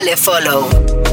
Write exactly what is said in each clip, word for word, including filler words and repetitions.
Le follow.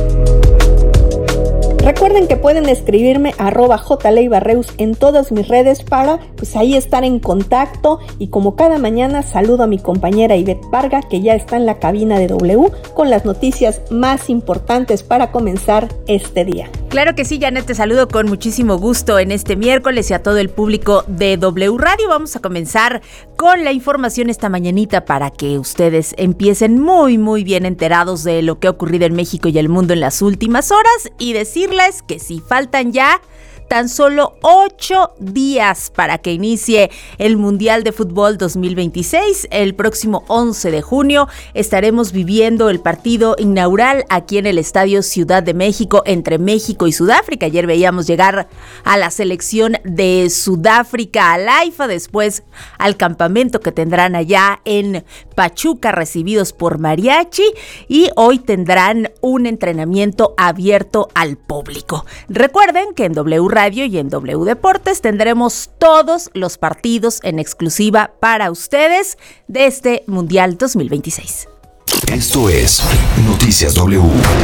Recuerden que pueden escribirme a arroba jleibarreus en todas mis redes para pues ahí estar en contacto, y como cada mañana saludo a mi compañera Ivette Varga, que ya está en la cabina de W con las noticias más importantes para comenzar este día. Claro que sí, Janet, te saludo con muchísimo gusto en este miércoles y a todo el público de W Radio. Vamos a comenzar con la información esta mañanita para que ustedes empiecen muy muy bien enterados de lo que ha ocurrido en México y el mundo en las últimas horas, y decirles que si faltan ya tan solo ocho días para que inicie el Mundial de Fútbol dos mil veintiséis. El próximo once de junio estaremos viviendo el partido inaugural aquí en el Estadio Ciudad de México entre México y Sudáfrica. Ayer veíamos llegar a la selección de Sudáfrica al AIFA, después al campamento que tendrán allá en Pachuca, recibidos por mariachi, y hoy tendrán un entrenamiento abierto al público. Recuerden que en W Radio y en W Deportes tendremos todos los partidos en exclusiva para ustedes de este Mundial dos mil veintiséis. Esto es Noticias W.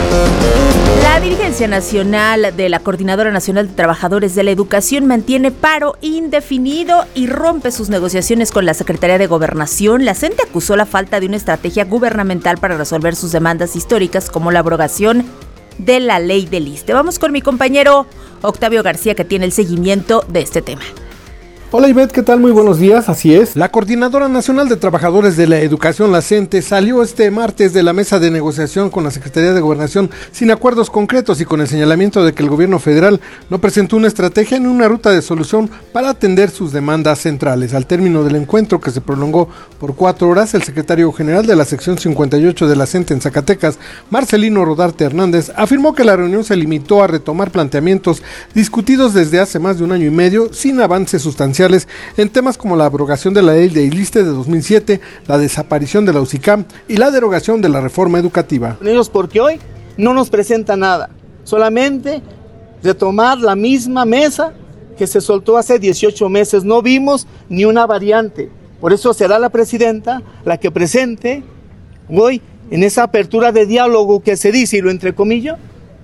La dirigencia nacional de la Coordinadora Nacional de Trabajadores de la Educación mantiene paro indefinido y rompe sus negociaciones con la Secretaría de Gobernación. La CENTE acusó la falta de una estrategia gubernamental para resolver sus demandas históricas, como la abrogación de la ley del I S S S T E. Vamos con mi compañero Octavio García, que tiene el seguimiento de este tema. Hola Ivette, ¿qué tal? Muy buenos días, así es. La Coordinadora Nacional de Trabajadores de la Educación, la CENTE, salió este martes de la mesa de negociación con la Secretaría de Gobernación sin acuerdos concretos y con el señalamiento de que el gobierno federal no presentó una estrategia ni una ruta de solución para atender sus demandas centrales. Al término del encuentro, que se prolongó por cuatro horas, el secretario general de la sección cincuenta y ocho de la CENTE en Zacatecas, Marcelino Rodarte Hernández, afirmó que la reunión se limitó a retomar planteamientos discutidos desde hace más de un año y medio sin avances sustanciales en temas como la abrogación de la ley de I S S S T E de dos mil siete, la desaparición de la U C I C A M y la derogación de la reforma educativa. Ellos porque hoy no nos presenta nada, solamente retomar la misma mesa que se soltó hace dieciocho meses, no vimos ni una variante. Por eso será la presidenta la que presente hoy en esa apertura de diálogo que se dice, y lo entrecomillo,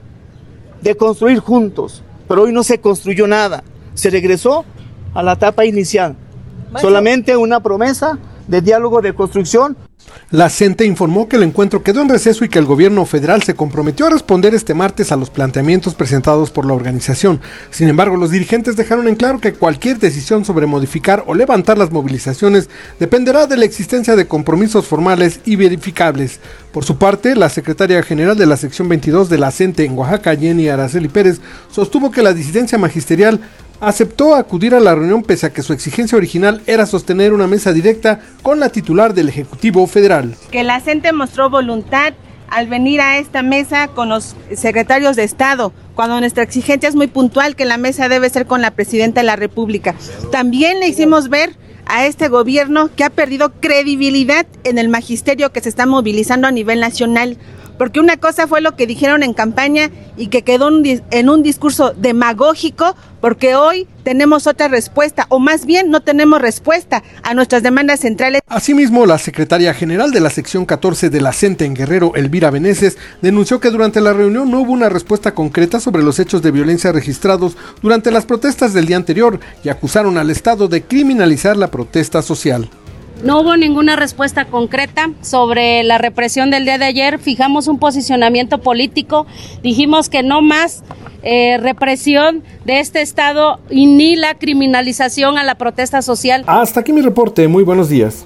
de construir juntos, pero hoy no se construyó nada, se regresó a la etapa inicial, Maestro. Solamente una promesa de diálogo, de construcción. La CENTE informó que el encuentro quedó en receso y que el gobierno federal se comprometió a responder este martes a los planteamientos presentados por la organización. Sin embargo, los dirigentes dejaron en claro que cualquier decisión sobre modificar o levantar las movilizaciones dependerá de la existencia de compromisos formales y verificables. Por su parte, la secretaria general de la sección veintidós de la CENTE en Oaxaca, Jenny Araceli Pérez, sostuvo que la disidencia magisterial aceptó acudir a la reunión pese a que su exigencia original era sostener una mesa directa con la titular del Ejecutivo Federal. Que la CENTE mostró voluntad al venir a esta mesa con los secretarios de Estado, cuando nuestra exigencia es muy puntual, que la mesa debe ser con la Presidenta de la República. También le hicimos ver a este gobierno que ha perdido credibilidad en el magisterio que se está movilizando a nivel nacional, porque una cosa fue lo que dijeron en campaña y que quedó en un discurso demagógico, porque hoy tenemos otra respuesta, o más bien no tenemos respuesta a nuestras demandas centrales. Asimismo, la secretaria general de la sección catorce de la CENTE en Guerrero, Elvira Beneses, denunció que durante la reunión no hubo una respuesta concreta sobre los hechos de violencia registrados durante las protestas del día anterior y acusaron al Estado de criminalizar la protesta social. No hubo ninguna respuesta concreta sobre la represión del día de ayer. Fijamos un posicionamiento político, dijimos que no más eh, represión de este Estado y ni la criminalización a la protesta social. Hasta aquí mi reporte, muy buenos días.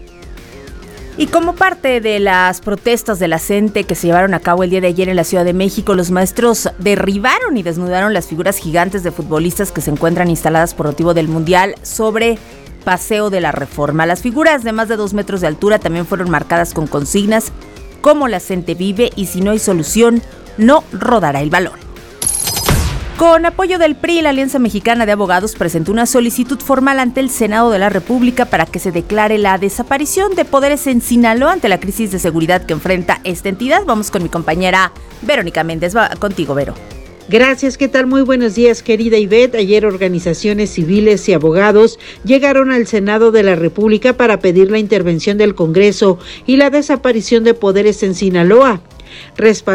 Y como parte de las protestas de la CENTE que se llevaron a cabo el día de ayer en la Ciudad de México, los maestros derribaron y desnudaron las figuras gigantes de futbolistas que se encuentran instaladas por motivo del Mundial sobre Paseo de la Reforma. Las figuras de más de dos metros de altura también fueron marcadas con consignas como la CENTE vive y si no hay solución, no rodará el balón. Con apoyo del P R I, la Alianza Mexicana de Abogados presentó una solicitud formal ante el Senado de la República para que se declare la desaparición de poderes en Sinaloa ante la crisis de seguridad que enfrenta esta entidad. Vamos con mi compañera Verónica Méndez. Va contigo, Vero. Gracias, ¿qué tal? Muy buenos días, querida Ivette. Ayer organizaciones civiles y abogados llegaron al Senado de la República para pedir la intervención del Congreso y la desaparición de poderes en Sinaloa. respaldó